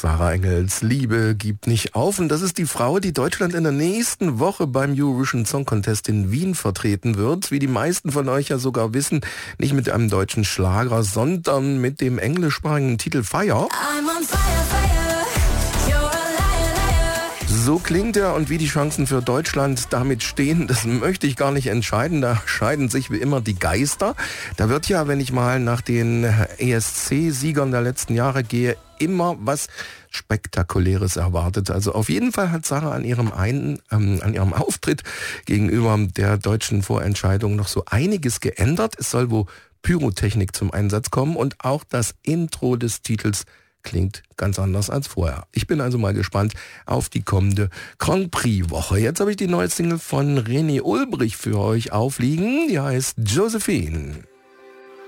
Sarah Engels, Liebe gibt nicht auf. Und das ist die Frau, die Deutschland in der nächsten Woche beim Eurovision Song Contest in Wien vertreten wird. Wie die meisten von euch ja sogar wissen, nicht mit einem deutschen Schlager, sondern mit dem englischsprachigen Titel Fire. I'm on fire, fire. You're a liar, liar. So klingt er, und wie die Chancen für Deutschland damit stehen, das möchte ich gar nicht entscheiden. Da scheiden sich wie immer die Geister. Da wird ja, wenn ich mal nach den ESC-Siegern der letzten Jahre gehe, immer was Spektakuläres erwartet. Also auf jeden Fall hat Sarah an ihrem Auftritt gegenüber der deutschen Vorentscheidung noch so einiges geändert. Es soll wohl Pyrotechnik zum Einsatz kommen, und auch das Intro des Titels klingt ganz anders als vorher. Ich bin also mal gespannt auf die kommende Grand Prix-Woche. Jetzt habe ich die neue Single von René Ulbrich für euch aufliegen. Die heißt Josephine.